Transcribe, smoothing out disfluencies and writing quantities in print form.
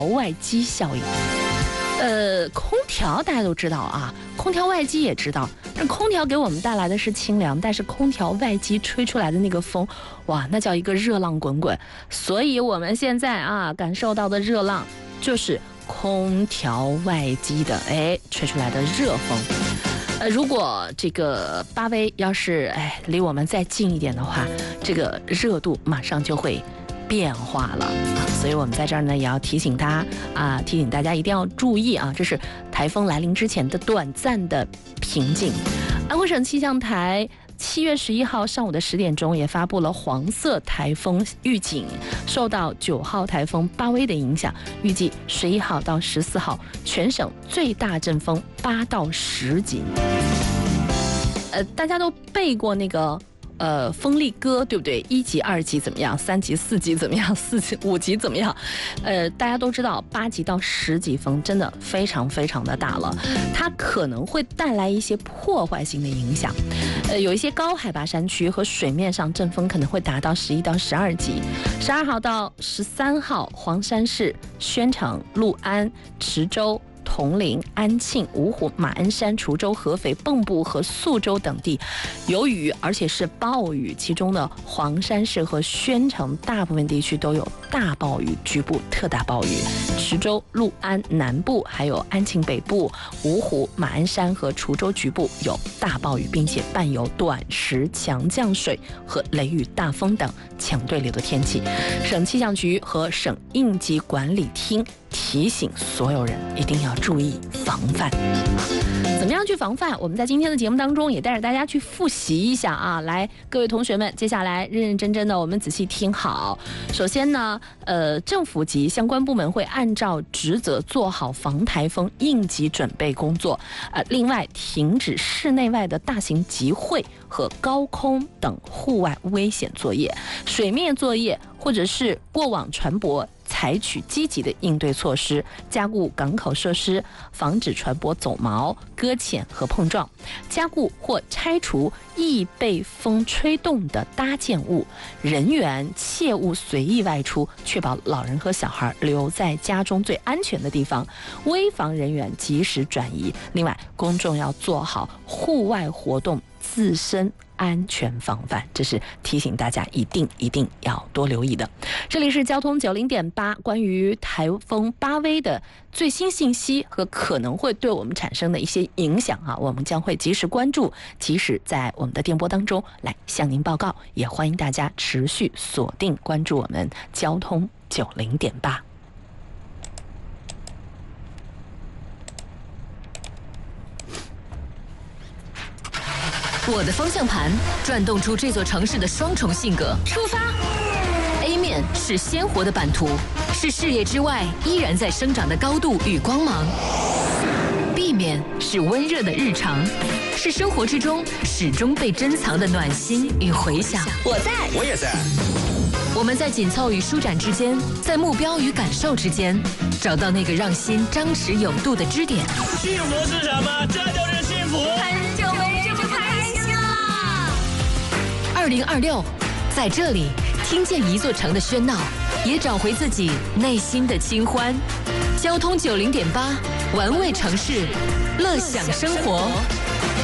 外机效应。空调大家都知道啊，空调外机也知道，但空调给我们带来的是清凉，但是空调外机吹出来的那个风，哇，那叫一个热浪滚滚。所以我们现在啊感受到的热浪，就是空调外机的吹出来的热风。如果这个巴威要是离我们再近一点的话，这个热度马上就会变化了啊，所以我们在这儿呢也要提醒大家一定要注意啊，这是台风来临之前的短暂的平静。安徽省气象台7月11号上午的10点钟也发布了黄色台风预警，受到9号台风巴威的影响，预计11号到14号全省最大阵风8到10级。大家都背过那个风力歌，对不对？1级、2级怎么样？3级、4级怎么样？4级、5级怎么样？大家都知道8级到10级风真的非常非常的大了，它可能会带来一些破坏性的影响。有一些高海拔山区和水面上阵风可能会达到11到12级。12号到13号，黄山市、宣城、六安、池州、铜陵、安庆、芜湖、马鞍山、滁州、合肥、蚌埠和宿州等地有雨，而且是暴雨，其中的黄山市和宣城大部分地区都有大暴雨，局部特大暴雨。池州、六安南部还有安庆北部、芜湖、马鞍山和滁州局部有大暴雨，并且伴有短时强降水和雷雨大风等强对流的天气。省气象局和省应急管理厅提醒所有人一定要注意防范。怎么样去防范？我们在今天的节目当中也带着大家去复习一下啊！来，各位同学们，接下来认认真真的，我们仔细听好。首先呢，政府及相关部门会按照职责做好防台风应急准备工作。另外，停止室内外的大型集会和高空等户外危险作业，水面作业或者是过网船舶，采取积极的应对措施，加固港口设施，防止船舶走锚、搁浅和碰撞，加固或拆除易被风吹动的搭建物，人员切勿随意外出，确保老人和小孩留在家中最安全的地方，危防人员及时转移。另外，公众要做好户外活动自身安全防范，这是提醒大家一定要多留意的。这里是交通90.8，关于台风巴威的最新信息和可能会对我们产生的一些影响啊，我们将会及时关注，及时在我们的电波当中来向您报告，也欢迎大家持续锁定关注我们交通90.8。 我的方向盘转动出这座城市的双重性格。出发 ！A 面是鲜活的版图，是视野之外依然在生长的高度与光芒。B 面是温热的日常，是生活之中始终被珍藏的暖心与回响。 我在， 我也在。 我们在紧凑与舒展之间，在目标与感受之间，找到那个让心张弛有度的支点。 幸福是什么？这就是幸福。 很久没这么开心了。 2026，在这里听见一座城的喧闹，也找回自己内心的清欢。交通90.8，玩味城市，乐享生活。